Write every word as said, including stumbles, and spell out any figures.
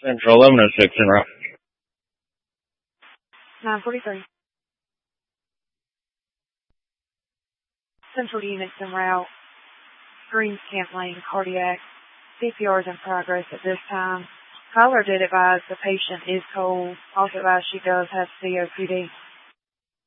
Central eleven oh six en route. nine forty-three. Central units en route. Greens Camp Lane, cardiac. C P R is in progress at this time. Caller did advise the patient is cold. Also advise she does have C O P D.